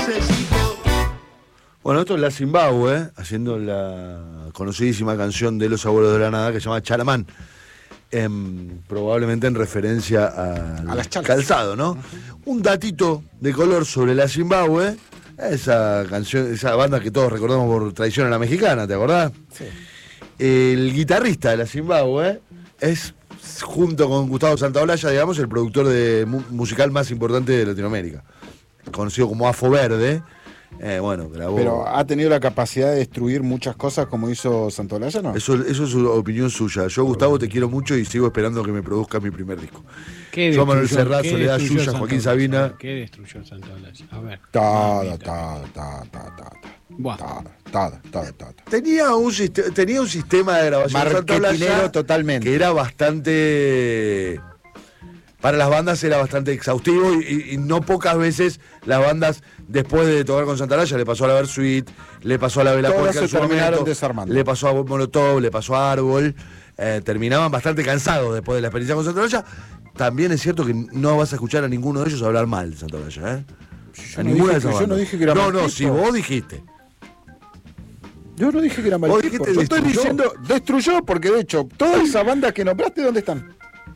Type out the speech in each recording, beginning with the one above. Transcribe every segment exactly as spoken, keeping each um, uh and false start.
Bueno, esto es la Zimbabue, haciendo la conocidísima canción de Los Abuelos de la Nada que se llama Chalamán. Eh, probablemente en referencia a, a las chalas. Calzado, ¿no? Uh-huh. Un datito de color sobre la Zimbabue, esa canción, esa banda que todos recordamos por Traición a la Mexicana, ¿te acordás? Sí. El guitarrista de la Zimbabue es, junto con Gustavo Santaolalla, digamos, el productor de mu- musical más importante de Latinoamérica, conocido como Afo Verde. Eh, bueno, grabó. Pero ha tenido la capacidad de destruir muchas cosas como hizo Santaolalla, ¿no? Eso, eso es su opinión suya. Yo, Gustavo, te quiero mucho y sigo esperando que me produzca mi primer disco. ¿Qué Yo, Manuel destruyó- Serrat, qué Soledad destruyó Yuya, Joaquín Santaolalla? Sabina. ¿Qué destruyó Santaolalla? A ver. Todo, Mamita. todo, todo, todo, todo. Buah. Todo, todo, todo, todo. Tenía un, siste- tenía un sistema de grabación Marketinero Santaolalla totalmente. que era bastante... Para las bandas era bastante exhaustivo y, y- y no pocas veces las bandas, después de tocar con Santaolalla, le pasó a la Versuit, le pasó a la Vela Todas Puerca en se su terminaron momento, desarmando. le pasó a Molotov, le pasó a Árbol, eh, terminaban bastante cansados después de la experiencia con Santaolalla. También es cierto que no vas a escuchar a ninguno de ellos hablar mal de Santaolalla, ¿eh? Yo A no ninguna dije de esas que- yo bandas. no dije que era No, mal no, tipo. si vos dijiste. Yo no dije que era mal Vos tipo. dijiste Yo estoy destruyó. diciendo destruyó, porque de hecho, todas esas bandas que nombraste, ¿dónde están?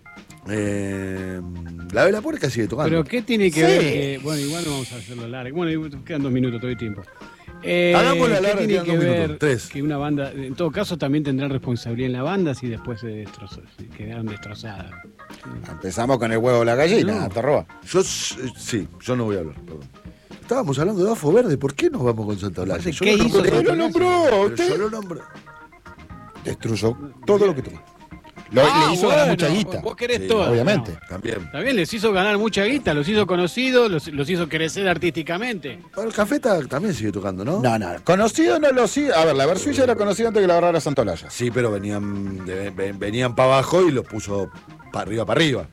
Eh, la Vela Puerca sigue tocando. Pero ¿qué tiene que Sí. ver que, bueno, igual no vamos a hacerlo largo. Bueno, quedan dos minutos, todo el tiempo. Eh, Hagámosla ¿qué larga, tiene quedan que dos ver minutos, tres. que una banda, en todo caso, también tendrán responsabilidad en la banda si después se destrozó, si quedaron destrozadas? Empezamos con el huevo de la gallina, No. te roba. Yo s- sí, yo no voy a hablar, perdón. Estábamos hablando de Afo Verde, ¿por qué nos vamos con Santaolalla? Yo ¿Qué lo hizo nombré, Usted lo nombró, pero usted yo lo nombré. destruyó todo lo que tuvo. Lo, Ah, le hizo ganar bueno, mucha guita. Vos querés Sí, todo. obviamente. No. También. Está bien, les hizo ganar mucha guita, los hizo conocidos, los, los hizo crecer artísticamente. Bueno, el Cafeta también sigue tocando, ¿no? No, no, conocido no lo sigue. A ver, la Versuilla era conocida antes que la agarrara Santaolalla. Sí, pero venían de- ven- venían para abajo y los puso para arriba, para arriba.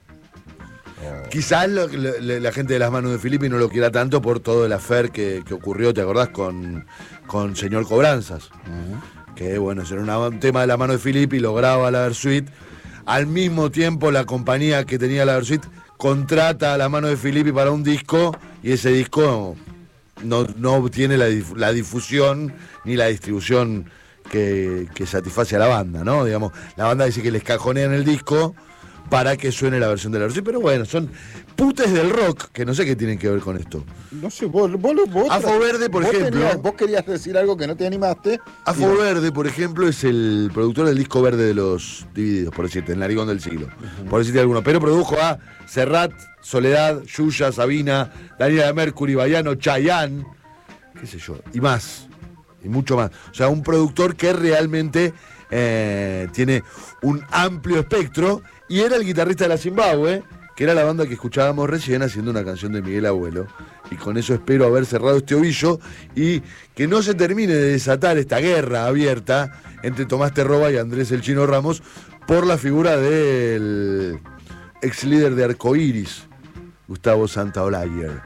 Quizás lo- lo- lo- la gente de las manos de Filippi no lo quiera tanto por todo el affair que, que ocurrió, ¿te acordás? Con, con Señor Cobranzas. Que bueno, era una- un tema de la mano de Filippi, lo graba la Versuit. Al mismo tiempo, la compañía que tenía la Versuit contrata a la mano de Filippi para un disco y ese disco no, no obtiene la, dif- la difusión ni la distribución que, que satisface a la banda, ¿no? Digamos, la banda dice que les cajonean el disco para que suene la versión de la Versuit, pero bueno, son putes del rock que no sé qué tienen que ver con esto. No sé, vos, vos, lo- vos Afo Verde, por vos ejemplo. tenías- vos querías decir algo que no te animaste. Afo y no. Verde, por ejemplo, es el productor del disco verde de los Divididos, por decirte, el Narigón del Siglo, por decirte alguno. Pero produjo a Serrat, Soledad, Yuya, Sabina, Daniela Mercury, Baiano, Chayanne, qué sé yo, y más, y mucho más. O sea, un productor que realmente eh, tiene un amplio espectro y era el guitarrista de la Zimbabue, que era la banda que escuchábamos recién haciendo una canción de Miguel Abuelo. Y con eso espero haber cerrado este ovillo y que no se termine de desatar esta guerra abierta entre Tomás Terroba y Andrés El Chino Ramos por la figura del ex líder de Arcoiris, Gustavo Santaolalla.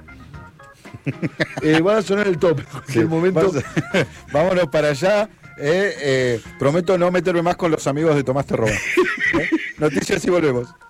Eh, va a sonar el top en cualquier Sí, momento. vamos- vámonos para allá. eh, eh, prometo no meterme más con los amigos de Tomás Terroba. ¿Eh? Noticias y volvemos.